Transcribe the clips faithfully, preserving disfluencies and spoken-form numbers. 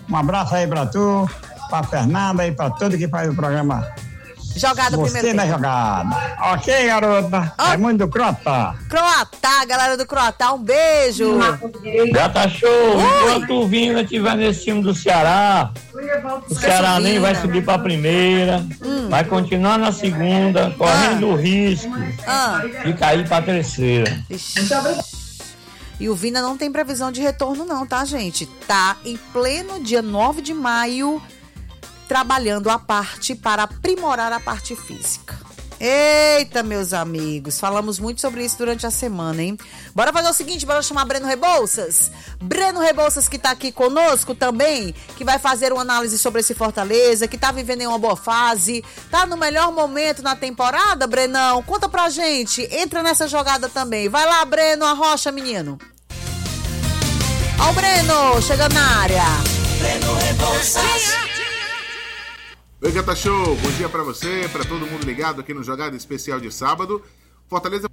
Um abraço aí pra tu, pra Fernanda e pra todo que faz o programa. Jogada Você primeiro na tempo. jogada. Ok, garota. Ah. É muito do Croatá. Croatá, galera do Croatá, um beijo. Gata show, enquanto o Vina estiver nesse time do Ceará, o Ceará nem vai subir pra primeira, Hum. vai continuar na segunda, correndo o risco Ah. de cair pra terceira. Ixi. E o Vina não tem previsão de retorno não, tá, gente? Tá em pleno dia nove de maio, trabalhando a parte para aprimorar a parte física. Eita, meus amigos, falamos muito sobre isso durante a semana, hein? Bora fazer o seguinte, bora chamar Breno Rebouças. Breno Rebouças que tá aqui conosco também, que vai fazer uma análise sobre esse Fortaleza, que tá vivendo em uma boa fase, tá no melhor momento na temporada, Brenão? Conta pra gente, entra nessa jogada também. Vai lá, Breno, arrocha, menino. Ó o Breno, chegando na área. Breno Rebouças. Oi, Gata Show, bom dia pra você, pra todo mundo ligado aqui no Jogada Especial de sábado. Fortaleza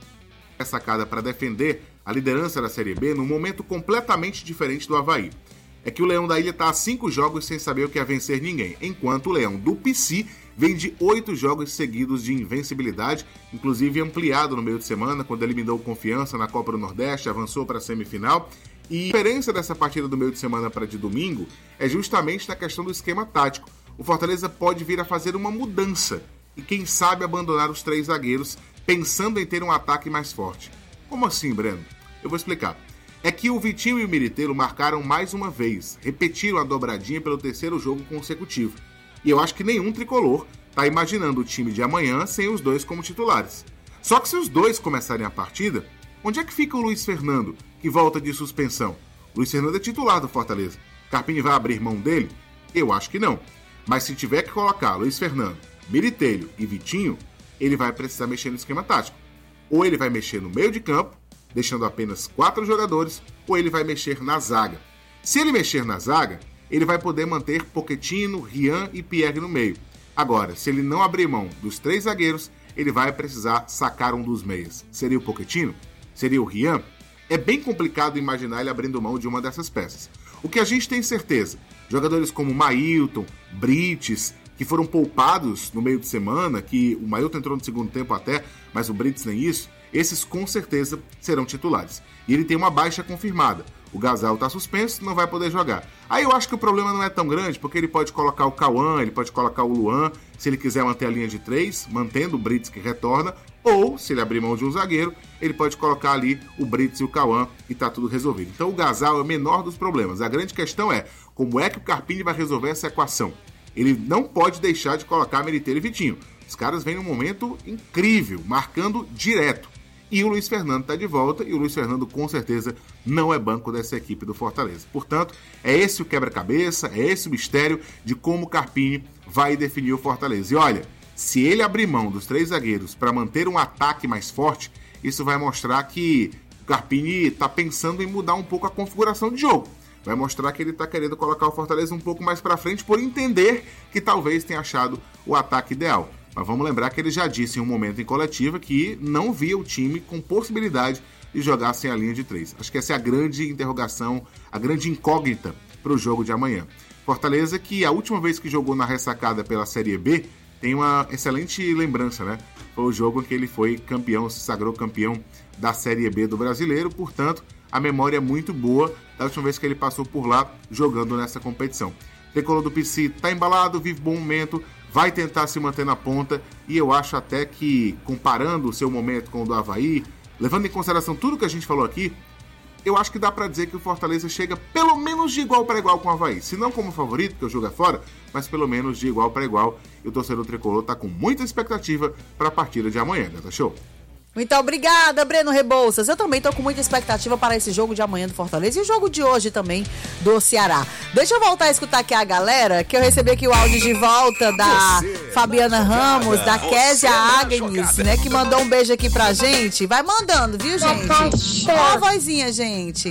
é sacada para defender a liderança da Série B num momento completamente diferente do Avaí. É que o Leão da Ilha tá a cinco jogos sem saber o que é vencer ninguém, enquanto o Leão do P C vem de oito jogos seguidos de invencibilidade, inclusive ampliado no meio de semana, quando eliminou Confiança na Copa do Nordeste, avançou para a semifinal. E a diferença dessa partida do meio de semana para de domingo é justamente na questão do esquema tático. O Fortaleza pode vir a fazer uma mudança e, quem sabe, abandonar os três zagueiros, pensando em ter um ataque mais forte. Como assim, Breno? Eu vou explicar. É que o Vitinho e o Militeiro marcaram mais uma vez, repetiram a dobradinha pelo terceiro jogo consecutivo. E eu acho que nenhum tricolor está imaginando o time de amanhã sem os dois como titulares. Só que se os dois começarem a partida, onde é que fica o Luiz Fernando, que volta de suspensão? O Luiz Fernando é titular do Fortaleza. Carpini vai abrir mão dele? Eu acho que não. Mas se tiver que colocar Luiz Fernando, Militelho e Vitinho, ele vai precisar mexer no esquema tático. Ou ele vai mexer no meio de campo, deixando apenas quatro jogadores, ou ele vai mexer na zaga. Se ele mexer na zaga, ele vai poder manter Pochettino, Rian e Pierre no meio. Agora, se ele não abrir mão dos três zagueiros, ele vai precisar sacar um dos meias. Seria o Pochettino? Seria o Rian? É bem complicado imaginar ele abrindo mão de uma dessas peças. O que a gente tem certeza, jogadores como Mailton, Brites, que foram poupados no meio de semana, que o Mailton entrou no segundo tempo até, mas o Brites nem isso, esses com certeza serão titulares. E ele tem uma baixa confirmada. O Gasal está suspenso, não vai poder jogar. Aí eu acho que o problema não é tão grande, porque ele pode colocar o Cauã, ele pode colocar o Luan, se ele quiser manter a linha de três, mantendo o Brites que retorna, ou, se ele abrir mão de um zagueiro, ele pode colocar ali o Brites e o Cauã e tá tudo resolvido. Então o Gasal é o menor dos problemas. A grande questão é, como é que o Carpini vai resolver essa equação? Ele não pode deixar de colocar Militeiro e Vitinho. Os caras vêm num momento incrível, marcando direto. E o Luiz Fernando está de volta, e o Luiz Fernando com certeza não é banco dessa equipe do Fortaleza. Portanto, é esse o quebra-cabeça, é esse o mistério de como o Carpini vai definir o Fortaleza. E olha, se ele abrir mão dos três zagueiros para manter um ataque mais forte, isso vai mostrar que o Carpini está pensando em mudar um pouco a configuração de jogo. Vai mostrar que ele está querendo colocar o Fortaleza um pouco mais para frente por entender que talvez tenha achado o ataque ideal. Mas vamos lembrar que ele já disse em um momento em coletiva que não via o time com possibilidade de jogar sem a linha de três. Acho que essa é a grande interrogação, a grande incógnita para o jogo de amanhã. Fortaleza que a última vez que jogou na ressacada pela Série B tem uma excelente lembrança, né? Foi o jogo em que ele foi campeão, se sagrou campeão da Série B do Brasileiro, portanto, a memória é muito boa da última vez que ele passou por lá jogando nessa competição. O tricolor do P C está embalado, vive bom momento, vai tentar se manter na ponta, e eu acho até que, comparando o seu momento com o do Avaí, levando em consideração tudo que a gente falou aqui, eu acho que dá pra dizer que o Fortaleza chega pelo menos de igual para igual com o Avaí. Se não como favorito, porque o jogo é fora, mas pelo menos de igual para igual. E o torcedor tricolor tá com muita expectativa para a partida de amanhã, Gata Show. Muito obrigada, Breno Rebouças. Eu também tô com muita expectativa para esse jogo de amanhã do Fortaleza e o jogo de hoje também do Ceará. Deixa eu voltar a escutar aqui a galera, que eu recebi aqui o áudio de volta da você Fabiana Ramos, da Késia Agnes, né, que mandou um beijo aqui pra gente. Vai mandando, viu, gente? Ó a vozinha, gente.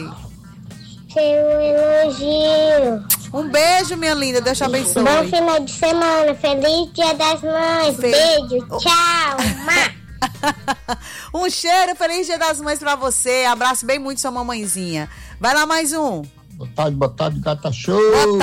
Seu elogio. Um beijo, minha linda. Deus te abençoe. Bom final de semana. Feliz Dia das Mães. Fe... Beijo. Tchau. Um cheiro, feliz Dia das Mães pra você. Abraço bem muito sua mamãezinha. Vai lá mais um. Boa tarde, boa tarde, Gata Show. Boa tarde.